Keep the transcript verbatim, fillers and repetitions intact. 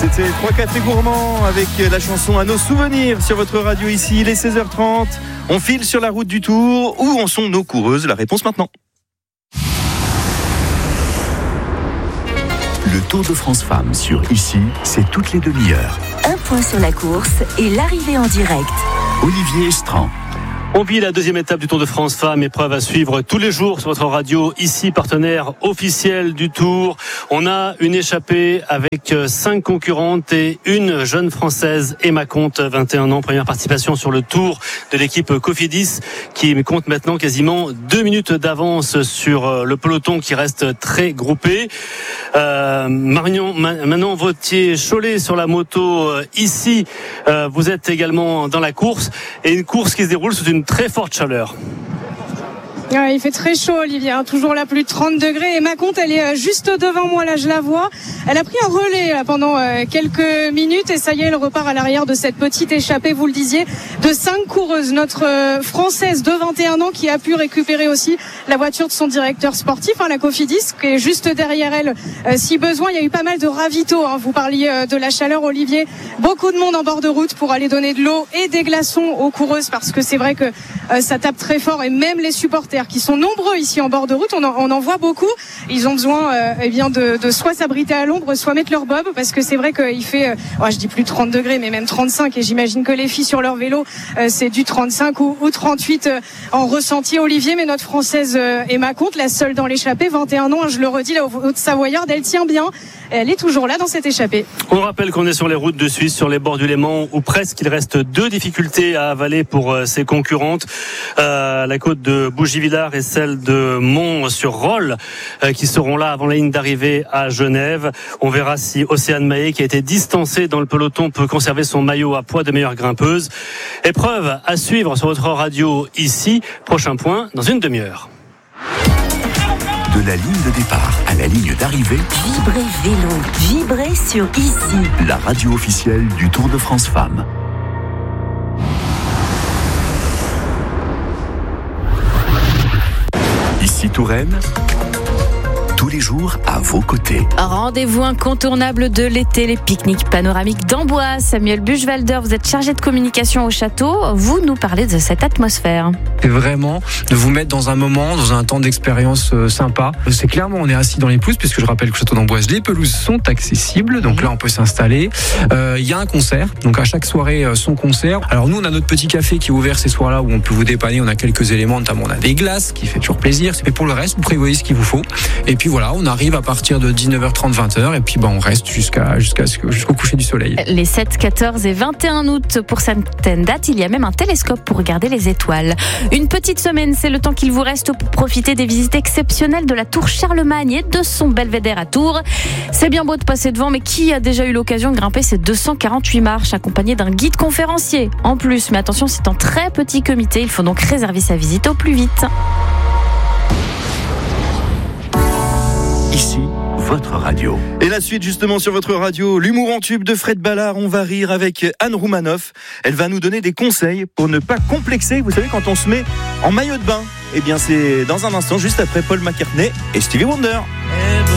C'était trois cafés gourmands avec la chanson À nos souvenirs sur votre radio ici. Il est seize heures trente. On file sur la route du Tour. Où en sont nos coureuses? La réponse maintenant. Le Tour de France Femmes sur Ici, c'est toutes les demi-heures. Un point sur la course et l'arrivée en direct. Olivier Estran. On vit la deuxième étape du Tour de France Femmes, épreuve à suivre tous les jours sur votre radio, ici partenaire officiel du Tour. On a une échappée avec cinq concurrentes et une jeune Française, Emma Comte, vingt et un ans, première participation sur le Tour de l'équipe Cofidis, qui compte maintenant quasiment deux minutes d'avance sur le peloton qui reste très groupé. Euh, Marion, Manon Vautier-Cholet sur la moto ici, euh, vous êtes également dans la course et une course qui se déroule sous une très forte chaleur. Ouais, il fait très chaud, Olivier, hein, toujours là, plus de trente degrés. Et ma compte, elle est juste devant moi, là, je la vois. Elle a pris un relais là, pendant euh, quelques minutes et ça y est, elle repart à l'arrière de cette petite échappée, vous le disiez, de cinq coureuses. Notre euh, Française de vingt et un ans qui a pu récupérer aussi la voiture de son directeur sportif, hein, la Cofidis, qui est juste derrière elle. Euh, si besoin, il y a eu pas mal de ravitaux. Hein. Vous parliez euh, de la chaleur, Olivier. Beaucoup de monde en bord de route pour aller donner de l'eau et des glaçons aux coureuses parce que c'est vrai que euh, ça tape très fort et même les supporters qui sont nombreux ici en bord de route, on en, on en voit beaucoup. Ils ont besoin euh, eh bien de, de soit s'abriter à l'ombre, soit mettre leur bob, parce que c'est vrai qu'il fait, euh, oh, je dis plus trente degrés, mais même trente-cinq, et j'imagine que les filles sur leur vélo, euh, c'est du trente-cinq ou, ou trente-huit euh, en ressenti, Olivier. Mais notre Française euh, Emma Comte, la seule dans l'échappée, vingt et un ans, hein, je le redis, la Haute-Savoyarde, elle tient bien, elle est toujours là dans cette échappée. On rappelle qu'on est sur les routes de Suisse, sur les bords du Léman, où presque il reste deux difficultés à avaler pour euh, ses concurrentes, euh, la côte de Bougies-Villars et celle de Mont-sur-Rolle, euh, qui seront là avant la ligne d'arrivée à Genève. On verra si Océane Mahé, qui a été distancée dans le peloton, peut conserver son maillot à poids de meilleure grimpeuse. Épreuve à suivre sur votre radio ici. Prochain point dans une demi-heure. De la ligne de départ à la ligne d'arrivée, Vibrez vélo, vibrez sur Ici. La radio officielle du Tour de France Femmes. Ici Touraine, tous les jours à vos côtés. Rendez-vous incontournable de l'été, les pique-niques panoramiques d'Amboise. Samuel Buchwalder, vous êtes chargé de communication au château. Vous nous parlez de cette atmosphère. C'est vraiment de vous mettre dans un moment, dans un temps d'expérience euh, sympa. C'est clairement, on est assis dans les pelouses, puisque je rappelle que le château d'Amboise, les pelouses sont accessibles. Donc là, on peut s'installer. Euh, Il y a un concert. Donc à chaque soirée, euh, son concert. Alors nous, on a notre petit café qui est ouvert ces soirs-là où on peut vous dépanner. On a quelques éléments, notamment on a des glaces qui fait toujours plaisir. Mais pour le reste, vous prévoyez ce qu'il vous faut. Et puis voilà, on arrive à partir de dix-neuf heures trente, vingt heures. Et puis bah, on reste jusqu'à, jusqu'à, jusqu'au coucher du soleil. Les sept, quatorze et vingt et un août, pour certaines dates, il y a même un télescope pour regarder les étoiles. Une petite semaine, c'est le temps qu'il vous reste pour profiter des visites exceptionnelles de la tour Charlemagne et de son belvédère à Tours. C'est bien beau de passer devant, mais qui a déjà eu l'occasion de grimper ces deux cent quarante-huit marches accompagné d'un guide conférencier en plus? Mais attention, c'est en très petit comité, il faut donc réserver sa visite au plus vite. Ici, votre radio. Et la suite justement sur votre radio, l'humour en tube de Fred Ballard. On va rire avec Anne Roumanoff. Elle va nous donner des conseils pour ne pas complexer. Vous savez, quand on se met en maillot de bain, eh bien c'est dans un instant, juste après Paul McCartney et Stevie Wonder.